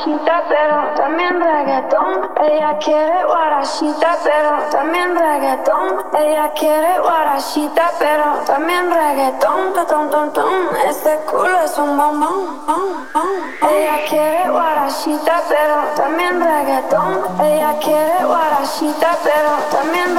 guarachita, pero también reggaetón. Ella quiere guarachita, pero también reggaetón. Ella quiere guarachita, pero también reggaetón. Tom, tom, tom, este culo es un bombón, bom, bom. Ella quiere guarachita, pero también reggaetón. Ella quiere guarachita, pero también